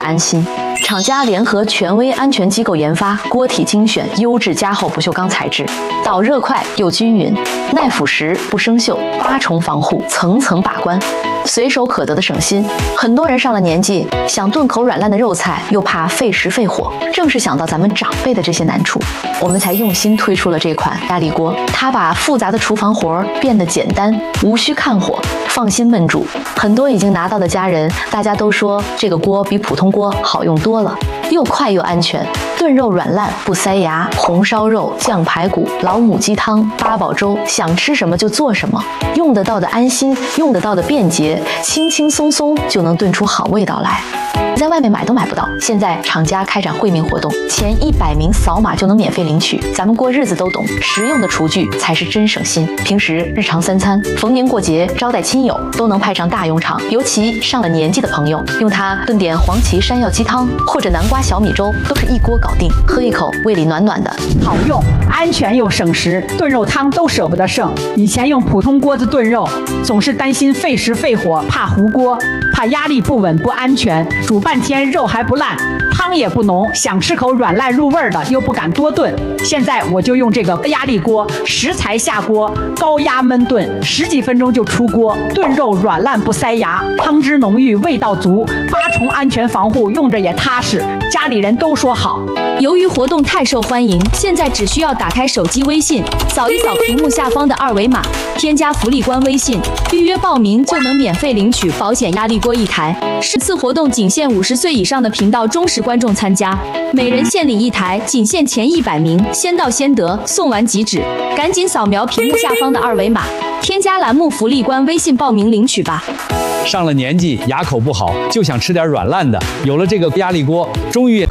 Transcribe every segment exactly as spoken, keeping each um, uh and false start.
安心。厂家联合权威安全机构研发，锅体精选优质加厚不锈钢材质，导热快又均匀，耐腐蚀不生锈，八重防护，层层把关，随手可得的省心。很多人上了年纪，想炖口软烂的肉菜，又怕费时费火，正是想到咱们长辈的这些难处，我们才用心推出了这款压力锅。它把复杂的厨房活儿变得简单，无需看火，放心焖煮。很多已经拿到的家人，大家都说这个锅比普通锅好用多了，又快又安全，炖肉软烂不塞牙，红烧肉、酱排骨、老母鸡汤、八宝粥，想吃什么就做什么，用得到的安心，用得到的便捷，轻轻松松就能炖出好味道来。在外面买都买不到，现在厂家开展惠民活动，前一百名扫码就能免费领取。咱们过日子都懂，实用的厨具才是真省心。平时日常三餐、逢年过节、招待亲友都能派上大用场，尤其上了年纪的朋友，用它炖点黄芪山药鸡汤或者南瓜小米粥，都是一锅搞定，喝一口胃里暖暖的。 好用、安全又省时，炖肉汤都舍不得剩。以前用普通锅子炖肉，总是担心费时费火，怕糊锅，怕压力不稳不安全，煮半天肉还不烂，汤也不浓，想吃口软烂入味的又不敢多炖。现在我就用这个压力锅，食材下锅，高压焖炖，十几分钟就出锅，炖肉软烂不塞牙，汤汁浓郁，味道足，八重安全防护，用着也踏实，家里人都说好。 由于活动太受欢迎，现在只需要打开手机微信，扫一扫屏幕下方的二维码，添加福利官微信，预约报名就能免费领取保险压力锅一台。是次活动仅限五十岁以上的频道忠实观众参加，每人限领一台，仅限前一百名，先到先得，送完即止。赶紧扫描屏幕下方的二维码，添加栏目福利官微信报名领取吧。 上了年纪，牙口不好，就想吃点软烂的，有了这个压力锅，终于也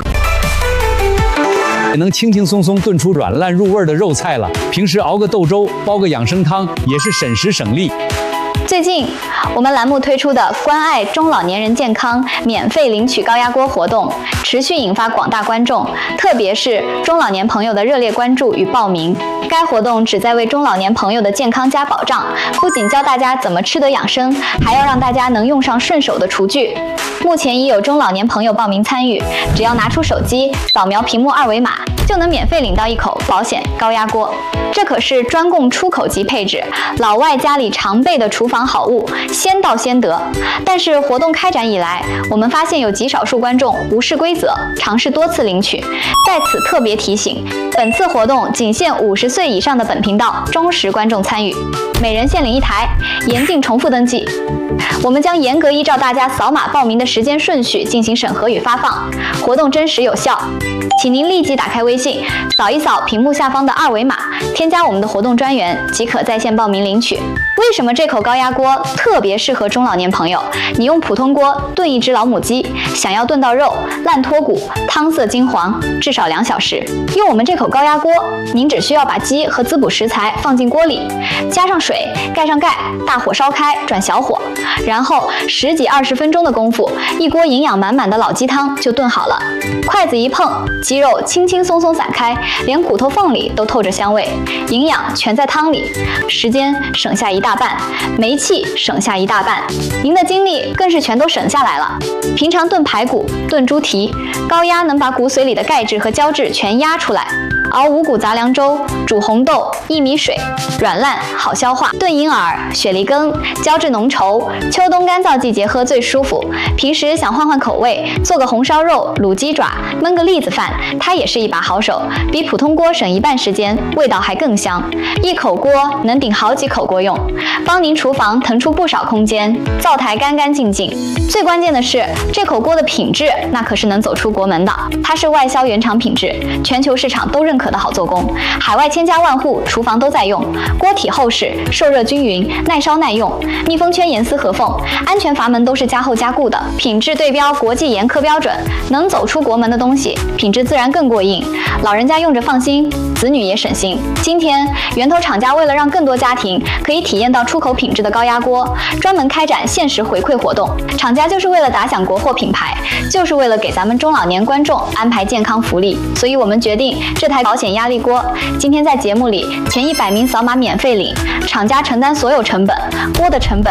能轻轻松松炖出软烂入味的肉菜了。平时熬个豆粥，煲个养生汤，也是省时省力。 最近，我们栏目推出的关爱中老年人健康免费领取高压锅活动，持续引发广大观众，特别是中老年朋友的热烈关注与报名。该活动旨在为中老年朋友的健康加保障，不仅教大家怎么吃得养生，还要让大家能用上顺手的厨具。目前已有中老年朋友报名参与，只要拿出手机扫描屏幕二维码，就能免费领到一口保险高压锅。这可是专供出口级配置，老外家里常备的厨房好物，先到先得。但是活动开展以来，我们发现有极少数观众无视规则，尝试多次领取。在此特别提醒，本次活动仅限五十岁以上的本频道忠实观众参与，每人限领一台，严禁重复登记。我们将严格依照大家扫码报名的时间顺序进行审核与发放，活动真实有效。请您立即打开微信，扫一扫屏幕下方的二维码，添加我们的活动专员，即可在线报名领取。为什么这口高压锅特别适合中老年朋友？你用普通锅炖一只老母鸡，想要炖到肉烂脱骨，汤色金黄，至少两小时。用我们这口高压锅，您只需要把鸡和滋补食材放进锅里，加上水，盖上盖，大火烧开，转小火，然后十几二十分钟的功夫，一锅营养满满的老鸡汤就炖好了。筷子一碰，鸡肉轻轻松松散开，连骨头缝里都透着香味，营养全在汤里，时间省下一大半，煤气省下一大半，您的精力更是全都省下来了。平常炖排骨、炖猪蹄，高压能把骨髓里的钙质和胶质全压出来。熬五谷杂粮粥，煮红豆、薏米水，软烂好消化。炖银耳、雪梨羹，胶质浓稠，秋冬干燥季节喝最舒服。平时想换换口味，做个红烧肉、卤鸡爪，焖个栗子饭，它也是一把好手，比普通锅省一半时间，味道还更香。一口锅能顶好几口锅用，帮您厨房腾出不少空间，灶台干干净净。最关键的是，这口锅的品质那可是能走出国门的，它是外销原厂品质，全球市场都认可的好做工，海外千家万户厨房都在用。锅体厚实，受热均匀，耐烧耐用，密封圈严丝合缝，安全阀门都是加厚加固的，品质对标国际严苛标准，能走出国门的东西，品质自然更过硬，老人家用着放心，子女也省心。今天源头厂家为了让更多家庭可以体验到出口品质的高压锅，专门开展限时回馈活动。厂家就是为了打响国货品牌，就是为了给咱们中老年观众安排健康福利，所以我们决定这台保险压力锅今天在节目里前一百名扫码免费领，厂家承担所有成本，锅的成本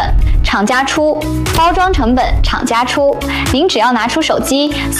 厂家出，包装成本厂家出，您只要拿出手机。